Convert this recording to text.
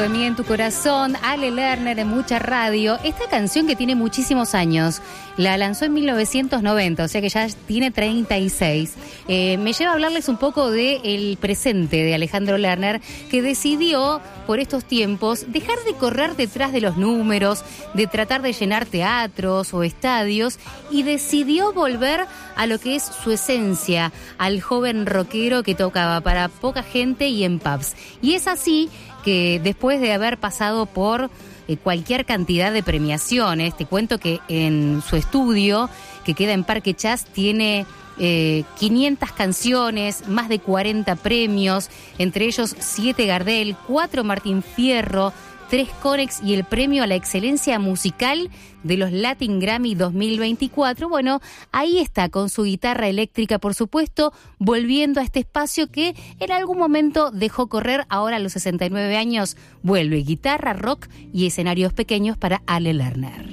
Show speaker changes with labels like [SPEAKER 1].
[SPEAKER 1] de mí en tu corazón, Ale Lerner en Mucha Radio. Esta canción que tiene muchísimos años, la lanzó en 1990, o sea que ya tiene 36. Me lleva a hablarles un poco del presente de Alejandro Lerner, que decidió por estos tiempos dejar de correr detrás de los números, de tratar de llenar teatros o estadios, y decidió volver a lo que es su esencia, al joven rockero que tocaba para poca gente y en pubs. Y es así que después de haber pasado por cualquier cantidad de premiaciones, te cuento que en su estudio, que queda en Parque Chas, tiene 500 canciones, más de 40 premios, entre ellos 7 Gardel, 4 Martín Fierro, 3 Conex y el premio a la excelencia musical de los Latin Grammy 2024. Bueno, ahí está con su guitarra eléctrica, por supuesto, volviendo a este espacio que en algún momento dejó correr. Ahora a los 69 años vuelve guitarra, rock y escenarios pequeños para Ale Lerner.